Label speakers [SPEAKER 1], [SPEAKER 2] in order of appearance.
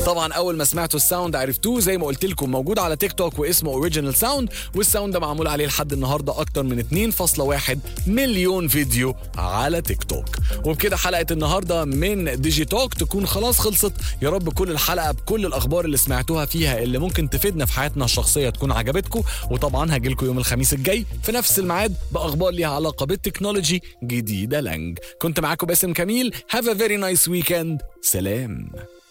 [SPEAKER 1] طبعا اول ما سمعتوا الساوند عرفتوه، زي ما قلت لكم موجود على تيك توك واسمه اوريجينال ساوند، والساوند ده معمول عليه لحد النهارده اكتر من 2.1 مليون فيديو على تيك توك. وبكده حلقه النهارده من ديجي توك تكون خلاص خلصت. يا رب كل الحلقه بكل الاخبار اللي سمعتوها فيها اللي ممكن تفيدنا في حياتنا الشخصيه تكون عجبتكم، وطبعا هجيلكم يوم الخميس الجاي في نفس الميعاد باخبار ليها علاقه بالتكنولوجي جديده لانج. كنت معاكم باسم كميل. Have a very nice weekend. سلام.